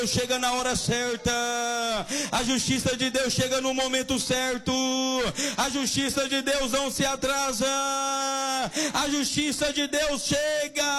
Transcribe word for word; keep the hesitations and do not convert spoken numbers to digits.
chega na hora certa, a justiça de Deus chega no momento certo, a justiça de Deus não se atrasa, a justiça de Deus chega